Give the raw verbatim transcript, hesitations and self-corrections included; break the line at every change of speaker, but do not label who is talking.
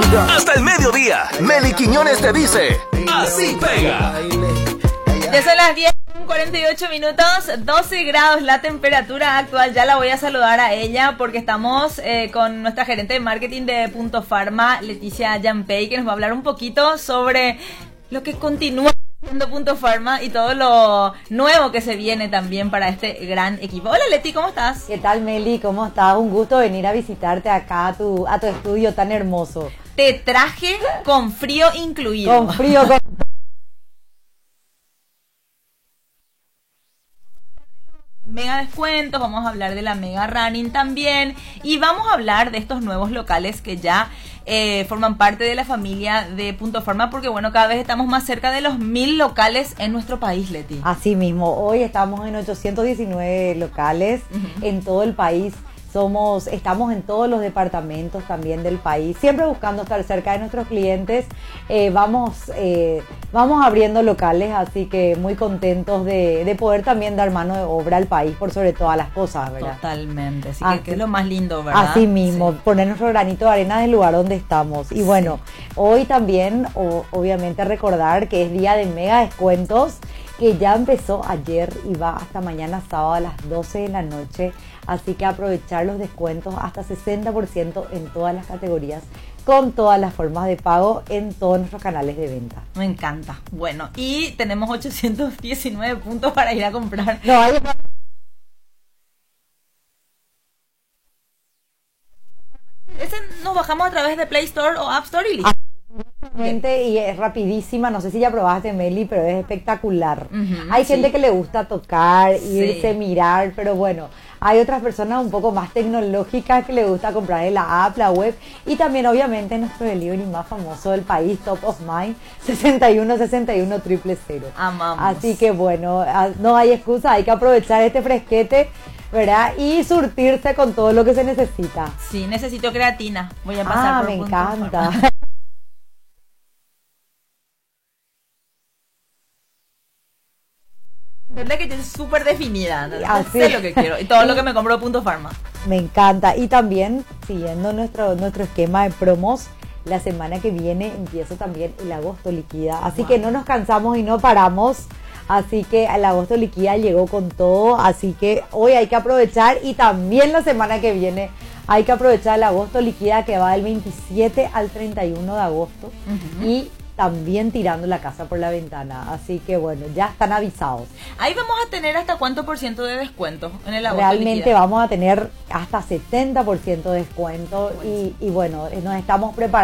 Hasta el mediodía, Meli Quiñones te dice, así pega.
Ya son las diez con cuarenta y ocho minutos, doce grados la temperatura actual. Ya la voy a saludar a ella porque estamos eh, con nuestra gerente de marketing de Punto Pharma, Leticia Yampey, que nos va a hablar un poquito sobre lo que continúa siendo Punto Pharma y todo lo nuevo que se viene también para este gran equipo. Hola Leti, ¿cómo estás?
¿Qué tal Meli? ¿Cómo estás? Un gusto venir a visitarte acá a tu, a tu estudio tan hermoso.
Te traje con frío incluido.
Con frío, con...
Mega descuentos, vamos a hablar de la Mega Running también y vamos a hablar de estos nuevos locales que ya eh, forman parte de la familia de Punto Pharma, porque bueno, cada vez estamos más cerca de los mil locales en nuestro país, Leti.
Así mismo, hoy estamos en ochocientos diecinueve locales uh-huh. en todo el país. Somos, estamos en todos los departamentos también del país, siempre buscando estar cerca de nuestros clientes. Eh, vamos, eh, vamos abriendo locales, así que muy contentos de, de poder también dar mano de obra al país por sobre todas las cosas, ¿verdad?
Totalmente, así, así que, que es lo más lindo, ¿verdad?
Así mismo,
sí.
Poner nuestro granito de arena del lugar donde estamos. Y bueno, sí. Hoy también, o, obviamente recordar que es día de mega descuentos, que ya empezó ayer y va hasta mañana sábado a las doce de la noche. Así que aprovechar los descuentos hasta sesenta por ciento en todas las categorías, con todas las formas de pago en todos nuestros canales de venta.
Me encanta. Bueno, y tenemos ochocientos diecinueve puntos para ir a comprar.
No, hay...
Ese nos bajamos a través de Play Store o App Store y listo.
Y es rapidísima, no sé si ya probaste Meli, pero es espectacular. Uh-huh, hay
sí.
gente que le gusta tocar,
sí.
irse, mirar, pero bueno, hay otras personas un poco más tecnológicas que le gusta comprar en la app, la web, y también obviamente nuestro delivery más famoso del país, Top of Mind, sesenta y uno sesenta y uno triple cero.
Amamos.
Así que bueno, no hay excusa, hay que aprovechar este fresquete, ¿verdad? Y surtirse con todo lo que se necesita.
Sí, necesito creatina, voy a pasar
ah,
por
me
Punto
encanta.
Pharma. Verdad que es súper definida, ¿no? Sé lo que quiero y todo lo que me compro Punto Pharma.
Me encanta. Y también, siguiendo nuestro, nuestro esquema de promos, la semana que viene empieza también el agosto liquida. Así wow. que no nos cansamos y no paramos. Así que el agosto liquida llegó con todo. Así que hoy hay que aprovechar y también la semana que viene hay que aprovechar el agosto liquida que va del veintisiete al treinta y uno de agosto. Uh-huh. Y también tirando la casa por la ventana, así que bueno, ya están avisados.
Ahí vamos a tener hasta cuánto por ciento de descuento en el agosto
Realmente
liquida.
Vamos a tener hasta setenta por ciento de descuento y, y bueno, nos estamos preparando